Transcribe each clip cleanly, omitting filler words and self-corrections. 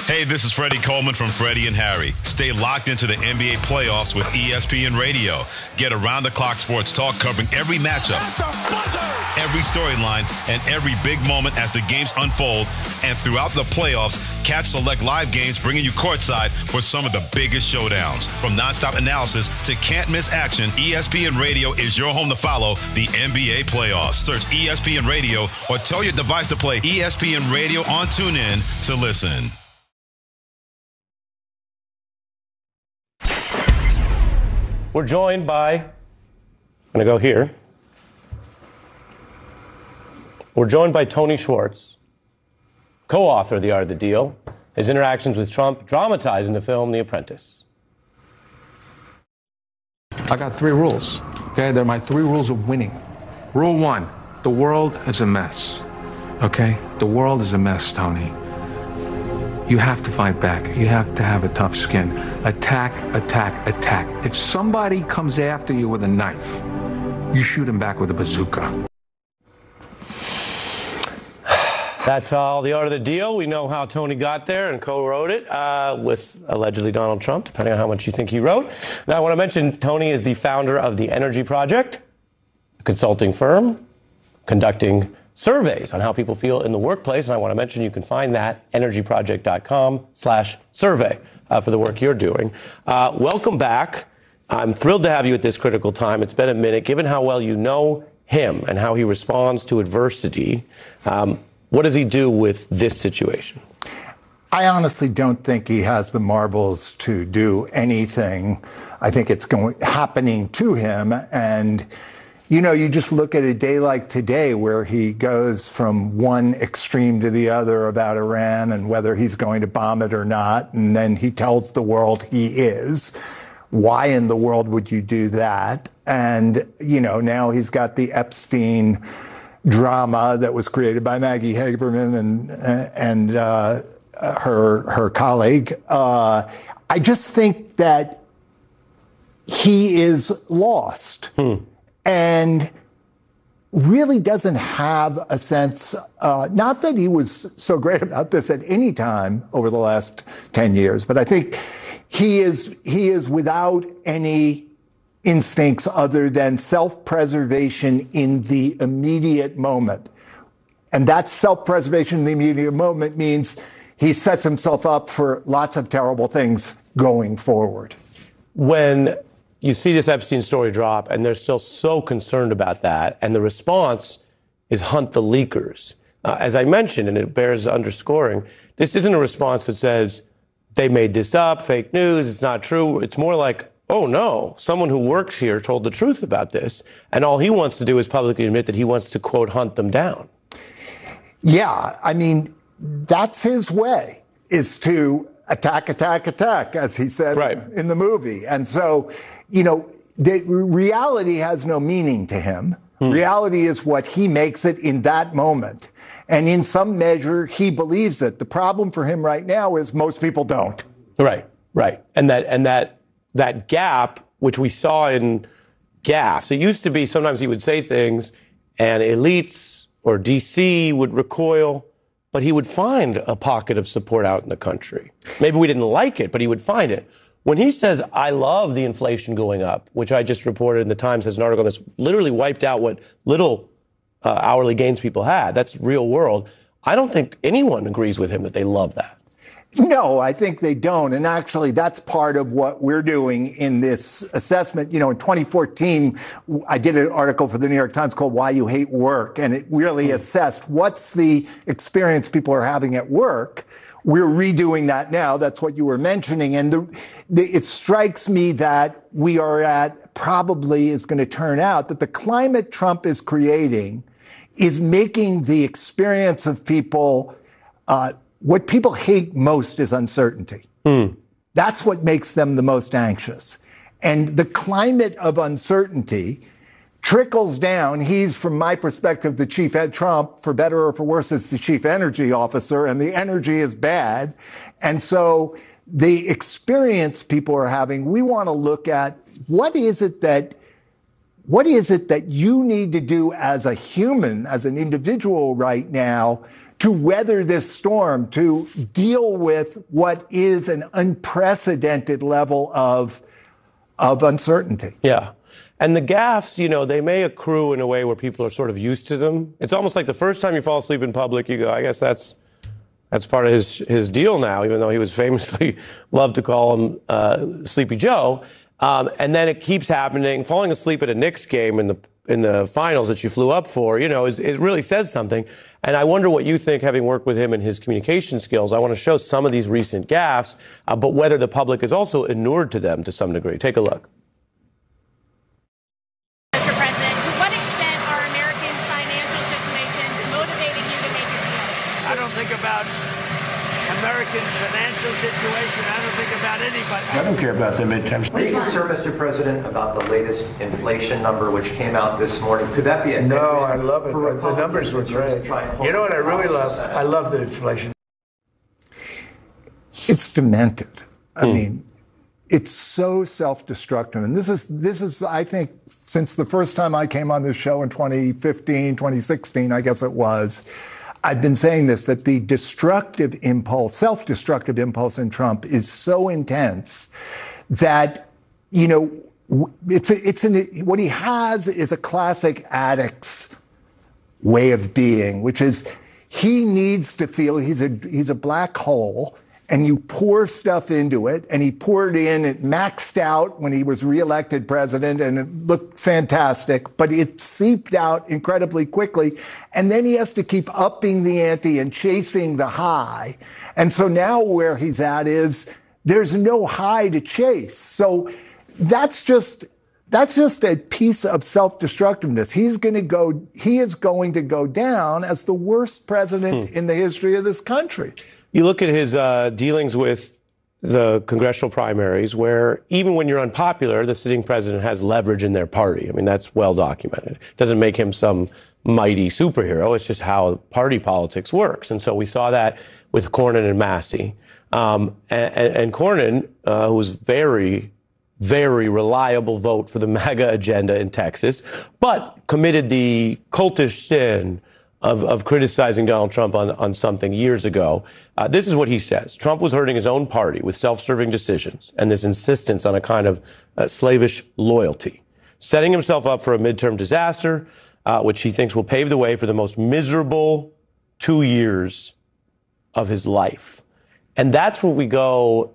Hey, this is Freddie Coleman from Freddie and Harry. Stay locked into the NBA playoffs with ESPN Radio. Get around-the-clock sports talk covering every matchup, every storyline, and every big moment as the games unfold. And throughout the playoffs, catch select live games bringing you courtside for some of the biggest showdowns. From nonstop analysis to can't-miss action, ESPN Radio is your home to follow the NBA playoffs. Search ESPN Radio or tell your device to play ESPN Radio on TuneIn to listen. We're joined by, I'm going to go here. We're joined by Tony Schwartz, co-author of The Art of the Deal. His interactions with Trump dramatized in the film The Apprentice. I got 3 rules, okay? They're my 3 rules of winning. Rule 1, the world is a mess, okay? The world is a mess, Tony. You have to fight back. You have to have a tough skin. Attack, attack, attack. If somebody comes after you with a knife, you shoot him back with a bazooka. That's all The Art of the Deal. We know how Tony got there and co-wrote it with allegedly Donald Trump, depending on how much you think he wrote. Now, I want to mention Tony is the founder of the Energy Project, a consulting firm conducting surveys on how people feel in the workplace. And I want to mention you can find that energyproject.com/survey for the work you're doing. Welcome back. I'm thrilled to have you at this critical time. It's been a minute. Given how well you know him and how he responds to adversity, what does he do with this situation? I honestly don't think he has the marbles to do anything. I think it's happening to him. And you know, you just look at a day like today where he goes from one extreme to the other about Iran and whether he's going to bomb it or not. And then he tells the world he is. Why in the world would you do that? And, you know, now he's got the Epstein drama that was created by Maggie Haberman and her colleague. I just think that he is lost. And really doesn't have a sense, not that he was so great about this at any time over the last 10 years, but I think he is without any instincts other than self-preservation in the immediate moment. And that self-preservation in the immediate moment means he sets himself up for lots of terrible things going forward. When you see this Epstein story drop, and they're still so concerned about that, and the response is hunt the leakers. As I mentioned, and it bears underscoring, this isn't a response that says they made this up, fake news, it's not true. It's more like, oh no, someone who works here told the truth about this, and all he wants to do is publicly admit that he wants to, quote, hunt them down. Yeah, I mean, that's his way, is to attack, attack, attack, as he said in the movie. And so, you know, reality has no meaning to him. Reality is what he makes it in that moment. And in some measure, he believes it. The problem for him right now is most people don't. Right. And that gap, which we saw in gaffes, it used to be sometimes he would say things and elites or DC would recoil, but he would find a pocket of support out in the country. Maybe we didn't like it, but he would find it. When he says, I love the inflation going up, which I just reported in the Times has an article that's literally wiped out what little hourly gains people had. That's real world. I don't think anyone agrees with him that they love that. No, I think they don't. And actually, that's part of what we're doing in this assessment. You know, in 2014, I did an article for the New York Times called Why You Hate Work. And it really assessed what's the experience people are having at work. We're redoing that now. That's what you were mentioning. And it strikes me that we are at, probably is going to turn out, that the climate Trump is creating is making the experience of people, what people hate most is uncertainty. That's what makes them the most anxious. And the climate of uncertainty trickles down. He's, from my perspective, the chief Trump, for better or for worse, is the chief energy officer, and the energy is bad. And so the experience people are having, we want to look at what is it that you need to do as a human, as an individual right now, to weather this storm, to deal with what is an unprecedented level of uncertainty. Yeah. And the gaffes, they may accrue in a way where people are sort of used to them. It's almost like the first time you fall asleep in public, you go, I guess that's part of his deal now, even though he was famously loved to call him Sleepy Joe. And then it keeps happening. Falling asleep at a Knicks game in the finals that you flew up for, it really says something. And I wonder what you think, having worked with him and his communication skills. I want to show some of these recent gaffes, but whether the public is also inured to them to some degree. Take a look. Mr. President, to what extent are Americans' financial situations motivating you to make a deal? I don't think about American financial situation. I don't think about anybody. I don't care about the midterms. Are you concerned, Mr. President, about the latest inflation number which came out this morning? Could that be a No, I love it. The numbers were great. You know what I really love? I love the inflation. It's demented. I mean, it's so self-destructive. And this is, I think, since the first time I came on this show in 2015, 2016, I guess it was, I've been saying this, that the destructive impulse, self-destructive impulse in Trump is so intense that, what he has is a classic addict's way of being, which is he needs to feel he's a black hole, and you pour stuff into it, and he poured in, it maxed out when he was reelected president, and it looked fantastic, but it seeped out incredibly quickly, and then he has to keep upping the ante and chasing the high. And so now where he's at is there's no high to chase. So that's just a piece of self-destructiveness. He is going to go down as the worst president in the history of this country. You look at his dealings with the congressional primaries, where even when you're unpopular, the sitting president has leverage in their party. I mean, that's well documented. It doesn't make him some mighty superhero. It's just how party politics works. And so we saw that with Cornyn and Massey. And Cornyn, who was very, very reliable vote for the MAGA agenda in Texas, but committed the cultish sin of criticizing Donald Trump on something years ago. This is what he says. Trump was hurting his own party with self-serving decisions and this insistence on a kind of slavish loyalty, setting himself up for a midterm disaster, which he thinks will pave the way for the most miserable 2 years of his life. And that's where we go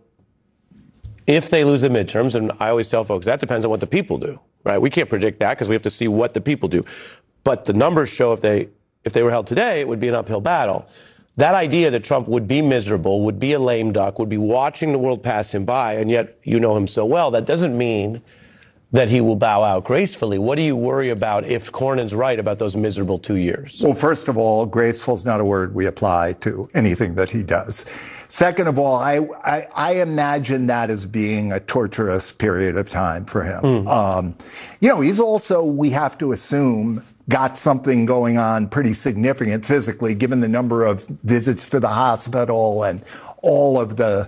if they lose the midterms. And I always tell folks that depends on what the people do, right? We can't predict that because we have to see what the people do. But the numbers show if they were held today, it would be an uphill battle. That idea that Trump would be miserable, would be a lame duck, would be watching the world pass him by, and yet you know him so well, that doesn't mean that he will bow out gracefully. What do you worry about if Cornyn's right about those miserable 2 years? Well, first of all, graceful is not a word we apply to anything that he does. Second of all, I imagine that as being a torturous period of time for him. He's also, we have to assume, got something going on pretty significant physically, given the number of visits to the hospital and all of the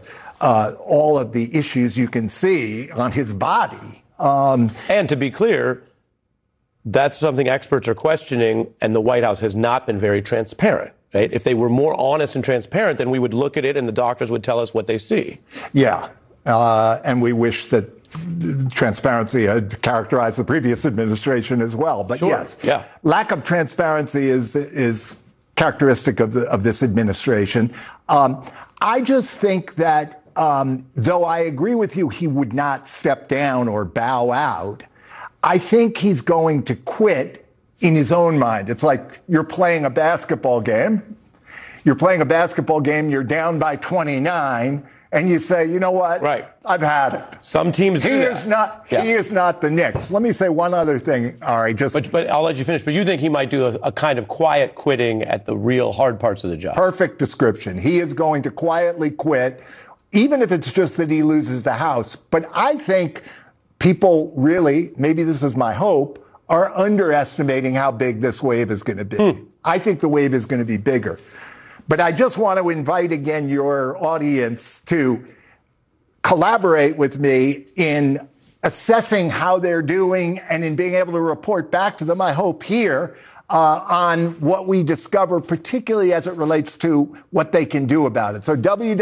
issues you can see on his body. And to be clear, that's something experts are questioning, and the White House has not been very transparent. Right? If they were more honest and transparent, then we would look at it and the doctors would tell us what they see. Yeah, and we wish that transparency had characterized the previous administration as well. But yes, lack of transparency is characteristic of this administration. I just think that though I agree with you, he would not step down or bow out, I think he's going to quit in his own mind. It's like you're playing a basketball game. You're down by 29. And you say, you know what? Right. I've had it. Some teams do that. He is not the Knicks. Let me say one other thing, Ari. But I'll let you finish. But you think he might do a kind of quiet quitting at the real hard parts of the job? Perfect description. He is going to quietly quit, even if it's just that he loses the House. But I think people really, maybe this is my hope, are underestimating how big this wave is going to be. I think the wave is going to be bigger. But I just want to invite again your audience to collaborate with me in assessing how they're doing and in being able to report back to them, I hope here, on what we discover, particularly as it relates to what they can do about it. So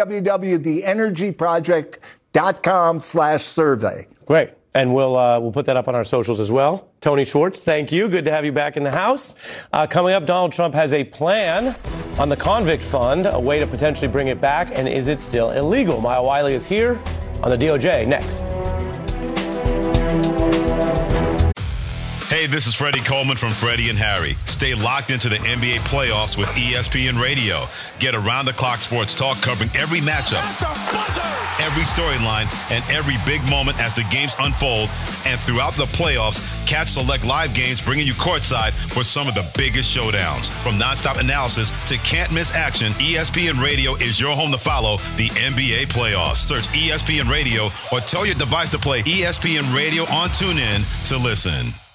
www.theenergyproject.com/survey. Great. And we'll put that up on our socials as well. Tony Schwartz, thank you. Good to have you back in the House. Coming up, Donald Trump has a plan on the convict fund, a way to potentially bring it back. And is it still illegal? Maya Wiley is here on the DOJ next. Hey, this is Freddie Coleman from Freddie and Harry. Stay locked into the NBA playoffs with ESPN Radio. Get around-the-clock sports talk covering every matchup, every storyline, and every big moment as the games unfold. And throughout the playoffs, catch select live games bringing you courtside for some of the biggest showdowns. From nonstop analysis to can't-miss action, ESPN Radio is your home to follow the NBA playoffs. Search ESPN Radio or tell your device to play ESPN Radio on TuneIn to listen.